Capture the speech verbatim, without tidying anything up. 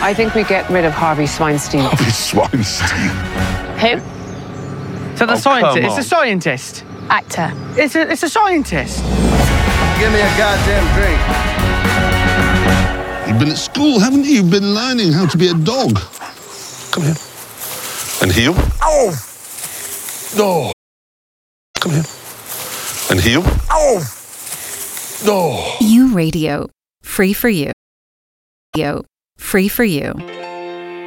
I think we get rid of Harvey Swinestein. Harvey Swinestein. Him? So the Oh, scientist. come It's on. a scientist. Actor. It's a, it's a scientist. Give me a goddamn drink. You've been at school, haven't you? You've been learning how to be a dog. Come here. And heel. Oh! No. Come here. And heel. Oh! No. You Radio. Free for you. Yo. Free for you.